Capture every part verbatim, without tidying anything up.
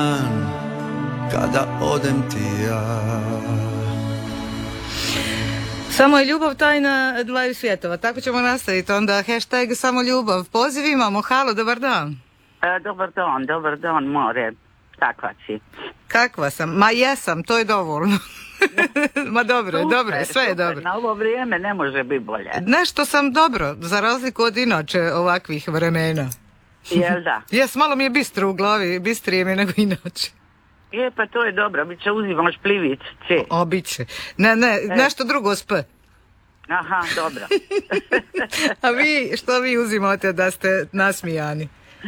Kada odem ti ja. Samo je ljubav tajna dvaju svjetova. Tako ćemo nastaviti. Onda hashtag samo ljubav. Poziv imamo. Halo, dobar dan. E, dobar dan, dobar dan, more. Kakva si? Kakva sam? Ma jesam, to je dovoljno. Ma dobro, super, dobro, sve je super. dobro. Na ovo vrijeme ne može biti bolje. Nešto sam dobro, za razliku od inače ovakvih vremena. Jel da? Jes, malo mi je bistro u glavi, bistrije mi je nego inače. Je, pa to je dobro, bit će uzimaš plivice. O, bit će. Ne, ne, e. nešto drugo sp. Aha, dobro. A vi, što vi uzimate da ste nasmijani?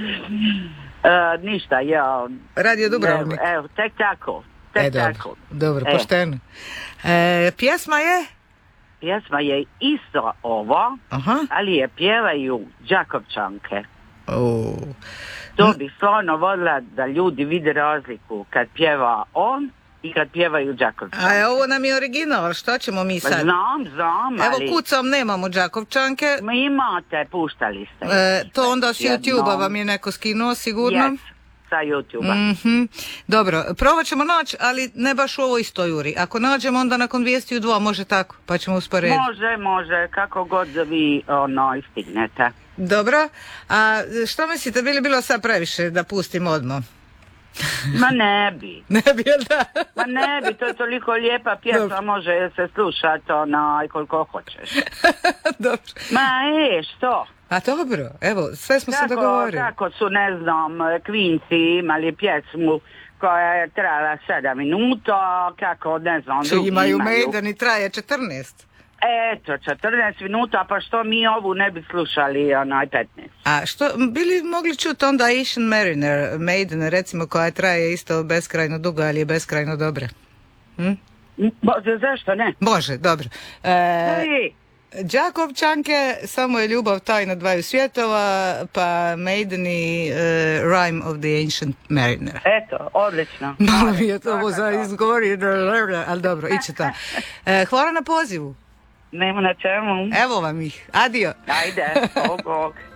E, ništa, ja... Radio Dubrovnik. Evo, evo tek tako. Tek e, dobro, tako. dobro, e. pošteno. E, pjesma je? Pjesma je isto ovo, aha, ali je pjevaju Đakovčanke. Oh. To bi stvarno volila da ljudi vide razliku kad pjeva on i kad pjevaju Đakovčanke. A ovo nam je original, što ćemo mi sad? Znam, znam, Evo ali... kucam, nemamo Đakovčanke. Ma imate, puštali ste. E, to onda s YouTube-a vam je neko skinuo, sigurno? Yes, sa YouTube-a. Mm-hmm. Dobro, provat ćemo naći, ali ne baš u ovoj istoj juri. Ako nađemo, onda nakon vijesti u dva, može tako, pa ćemo usporediti. Može, može, kako god vi ono stignete. Dobro, a što mislite, bi li bilo sad previše da pustim odmah? Ma ne bi. Ne bi, jel da? Ma ne bi, to je toliko lijepa pjesma, dobro, može se slušati onaj koliko hoćeš. Dobro. Ma e, što? A dobro, evo, sve smo kako, se dogovorili. Kako su, ne znam, Kvinci imali pjesmu koja je trajala sedam minuta, kako, ne znam, drugi imaju. imaju. Maiden i traje četrnaest. Eto, četrnaest minuta, pa što mi ovu ne bi slušali onaj petnaest. A što, bili mogli čuti onda Asian Mariner, Maiden, recimo, koja traje isto beskrajno dugo, ali je beskrajno dobra? Hm? Bože, zašto ne? Može, dobro. E, Đakovčanke, samo je ljubav tajna dvaju svjetova, pa Maiden i uh, Rime of the Ancient Mariner. Eto, odlično. Malo mi je to ovo za izgovori, ali dobro, iće ta. E, hvala na pozivu. Nema na čemu. Evo vam ih. Adio. Ajde, bog, bog.